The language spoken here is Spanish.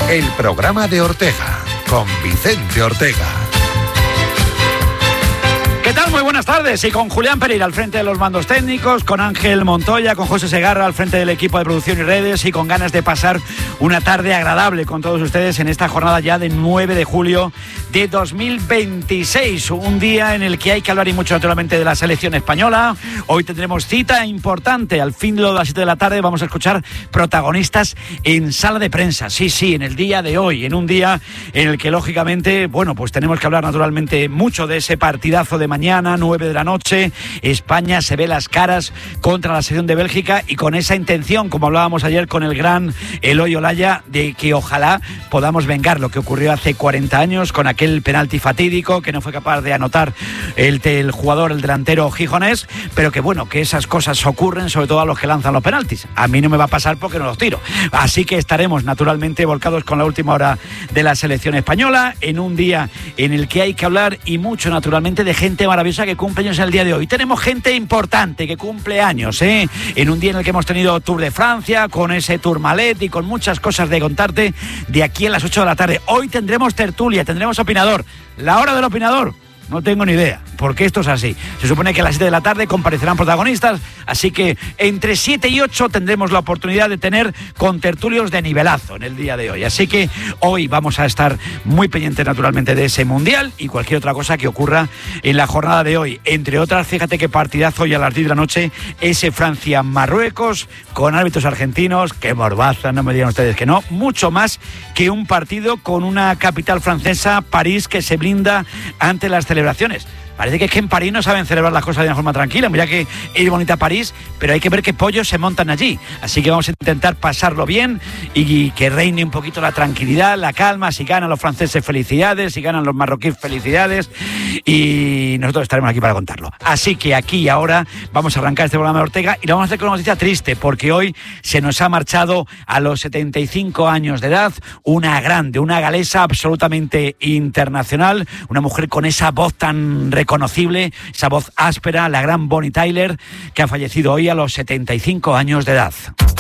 El programa de Ortega, con Vicente Ortega. ¿Qué tal? Muy buenas tardes. Y con Julián Pereira al frente de los mandos técnicos, con Ángel Montoya, con José Segarra al frente del equipo de producción y redes, y con ganas de pasar una tarde agradable con todos ustedes en esta jornada ya de 9 de julio de 2026. Un día en el que hay que hablar y mucho naturalmente de la selección española. Hoy tendremos cita importante. Al fin de las 7 de la tarde vamos a escuchar protagonistas en sala de prensa. Sí, en el día de hoy. En un día en el que lógicamente, bueno, pues tenemos que hablar naturalmente mucho de ese partidazo de mañana, 9 de la noche. España se ve las caras contra la selección de Bélgica y con esa intención, como hablábamos ayer con el gran Eloy Olaya, de que ojalá podamos vengar lo que ocurrió hace 40 años con aquel penalti fatídico que no fue capaz de anotar el jugador, el delantero gijonés, pero que bueno, que esas cosas ocurren sobre todo a los que lanzan los penaltis. A mí no me va a pasar porque no los tiro. Así que estaremos naturalmente volcados con la última hora de la selección española en un día en el que hay que hablar y mucho naturalmente de gente maravillosa que cumple años en el día de hoy. Tenemos gente importante que cumple años, en un día en el que hemos tenido Tour de Francia, con ese Tourmalet y con muchas cosas de contarte de aquí a las 8 de la tarde. Hoy tendremos tertulia, tendremos opinador. La hora del opinador, no tengo ni idea, porque esto es así. Se supone que a las 7 de la tarde comparecerán protagonistas, así que entre 7 y 8 tendremos la oportunidad de tener contertulios de nivelazo en el día de hoy. Así que hoy vamos a estar muy pendientes naturalmente de ese Mundial y cualquier otra cosa que ocurra en la jornada de hoy. Entre otras, fíjate qué partidazo hoy a las 10 de la noche, ese Francia-Marruecos con árbitros argentinos. Qué morbaza, no me digan ustedes que no. Mucho más que un partido con una capital francesa, París, que se blinda ante las celebraciones. Parece que es que en París no saben celebrar las cosas de una forma tranquila. Mira que es bonita París, pero hay que ver qué pollos se montan allí. Así que vamos a intentar pasarlo bien y que reine un poquito la tranquilidad, la calma. Si ganan los franceses, felicidades. Si ganan los marroquíes, felicidades. Y nosotros estaremos aquí para contarlo. Así que aquí y ahora vamos a arrancar este programa de Ortega y lo vamos a hacer con una noticia triste, porque hoy se nos ha marchado a los 75 años de edad una grande, una galesa absolutamente internacional, una mujer con esa voz tan reconocible, esa voz áspera, la gran Bonnie Tyler, que ha fallecido hoy a los 75 años de edad.